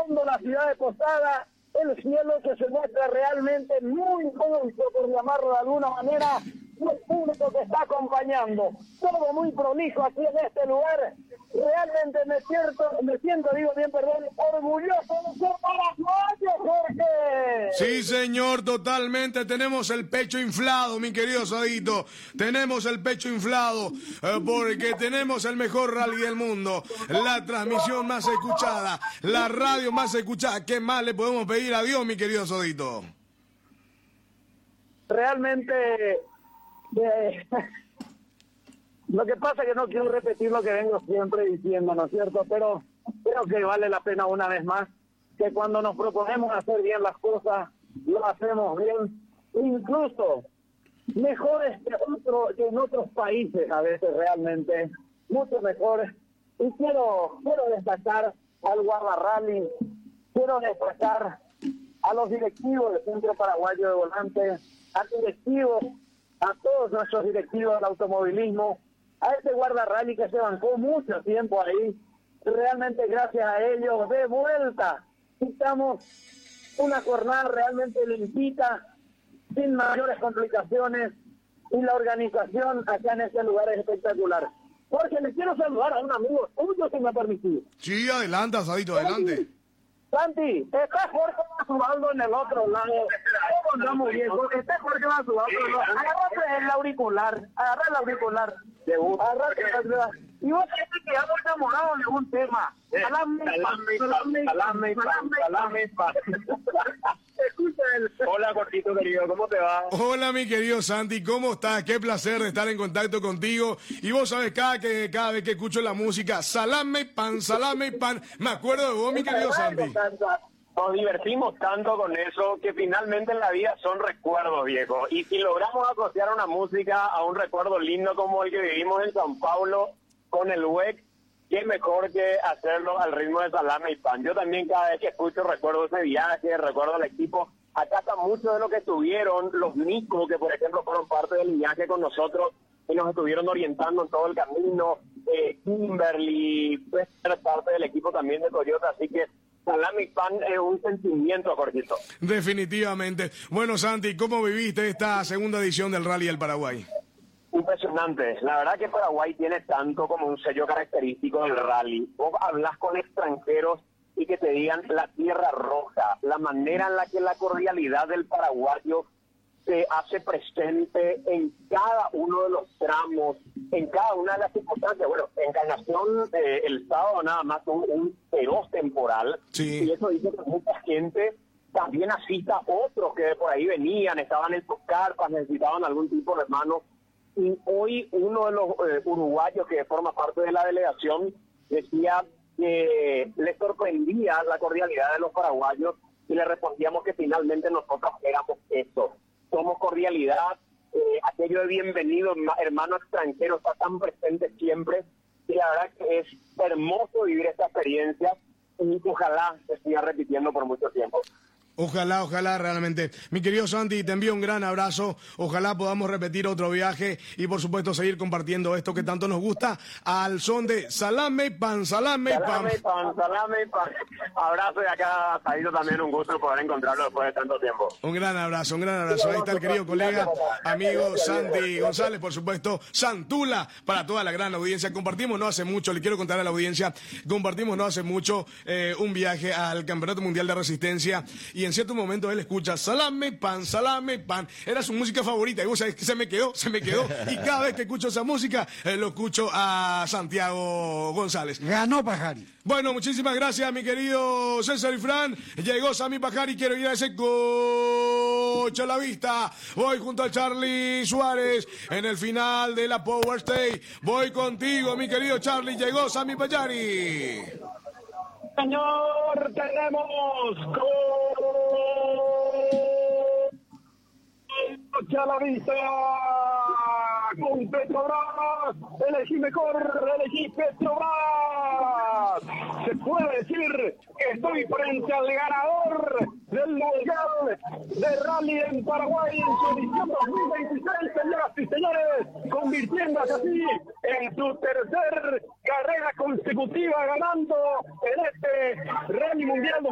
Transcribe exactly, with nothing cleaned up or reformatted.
fondo la ciudad de Posada, el cielo que se muestra realmente muy dulce, por llamarlo de alguna manera, y el público que está acompañando. Todo muy prolijo aquí en este lugar. Realmente me siento, me siento, digo bien, perdón, orgulloso de ser paraguayo, Jorge. Sí, señor, totalmente. Tenemos el pecho inflado, mi querido Sadito. Tenemos el pecho inflado eh, porque tenemos el mejor rally del mundo. La transmisión más escuchada, la radio más escuchada. ¿Qué más le podemos pedir a Dios, mi querido Sadito? Realmente... Eh, lo que pasa es que no quiero repetir lo que vengo siempre diciendo, ¿no es cierto? Pero creo que vale la pena una vez más que cuando nos proponemos hacer bien las cosas, lo hacemos bien, incluso mejores que, otro, que en otros países a veces realmente, mucho mejores. Y quiero, quiero destacar al Guarda Rally, quiero destacar a los directivos del Centro Paraguayo de Volantes, a directivos, a todos nuestros directivos del automovilismo, a este Guarda Rally que se bancó mucho tiempo ahí. Realmente gracias a ellos, de vuelta, estamos una jornada realmente limpita, sin mayores complicaciones, y la organización acá en este lugar es espectacular. Porque le quiero saludar a un amigo tuyo, si me permitís. Sí, adelante, Asadito, adelante. Santi, está Jorge Basualdo en el otro lado. ¿Cómo andamos bien? Está Jorge Basualdo. Agarrate el auricular, agarra el auricular. Agarrate el auricular. Y vos tenés que quedar enamorado de un tema. Salame, salame, salame, salame, Escucha el... Hola, Cortito querido, ¿cómo te va? Hola, mi querido Santi, ¿cómo estás? Qué placer de estar en contacto contigo. Y vos sabes, cada, que, cada vez que escucho la música, salame, pan, salame, pan, me acuerdo de vos, mi querido Santi. Nos divertimos tanto con eso que finalmente en la vida son recuerdos, viejo. Y si logramos asociar una música a un recuerdo lindo como el que vivimos en San Paulo con el W E C, qué mejor que hacerlo al ritmo de salame y pan. Yo también cada vez que escucho recuerdo ese viaje, recuerdo al equipo. Acá está mucho de lo que tuvieron los Nicos, que por ejemplo fueron parte del viaje con nosotros y nos estuvieron orientando en todo el camino. Eh, Kimberly, pues ser parte del equipo también de Toyota, así que salame y pan es un sentimiento, Jorgito. Definitivamente. Bueno, Santi, ¿cómo viviste esta segunda edición del Rally del Paraguay? Impresionante. La verdad que Paraguay tiene tanto como un sello característico del rally. Vos hablas con extranjeros y que te digan la tierra roja, la manera en la que la cordialidad del paraguayo se hace presente en cada uno de los tramos, en cada una de las circunstancias. Bueno, Encarnación eh, el sábado nada más un, un feroz temporal, sí. Y eso dice que mucha gente también asista a otros que por ahí venían, estaban en sus carpas, necesitaban algún tipo de mano. Y hoy uno de los eh, uruguayos que forma parte de la delegación decía que le sorprendía la cordialidad de los paraguayos y le respondíamos que finalmente nosotros éramos eso. Somos cordialidad, eh, aquello de bienvenido, hermano extranjero, está tan presente siempre y la verdad que es hermoso vivir esta experiencia y ojalá se siga repitiendo por mucho tiempo. Ojalá, ojalá realmente. Mi querido Santi, te envío un gran abrazo. Ojalá podamos repetir otro viaje y por supuesto seguir compartiendo esto que tanto nos gusta al son de salame, pan, salame, pan. Salame, pan, salame, pan. Abrazo y acá, Saído, también un gusto poder encontrarlo después de tanto tiempo. Un gran abrazo, un gran abrazo. Ahí está el querido colega, amigo Santi González, por supuesto, Santula, para toda la gran audiencia. Compartimos no hace mucho, le quiero contar a la audiencia, compartimos no hace mucho eh, un viaje al Campeonato Mundial de Resistencia y en cierto momento él escucha salame, pan, salame, pan. Era su música favorita y vos sabés que se me quedó, se me quedó y cada vez que escucho esa música eh, lo escucho a Santiago González. Ganó Pajari. Bueno, muchísimas gracias mi querido César y Fran. Llegó Sammy Pajari, quiero ir a ese coche a la vista. Voy junto a Charlie Suárez en el final de la Power Stage. Voy contigo mi querido Charlie, llegó Sammy Pajari. Señor, tenemos coche a la vista con Petrobras. Elegí mejor, elegí Petrobras. Se puede decir que estoy frente al ganador del Mundial de Rally en Paraguay en su edición dos mil veintiséis, señoras y señores, convirtiéndose así en su tercer carrera consecutiva ganando en este Rally Mundial